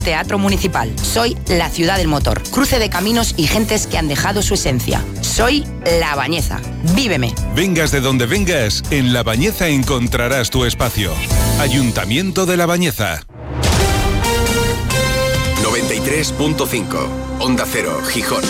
Teatro Municipal. Soy la ciudad del motor. Cruce de caminos y gentes que han dejado su esencia. Soy La Bañeza. Víveme. Vengas de donde vengas, en La Bañeza encontrarás tu espacio. Ayuntamiento de La Bañeza. 93.5 Onda Cero, Gijón.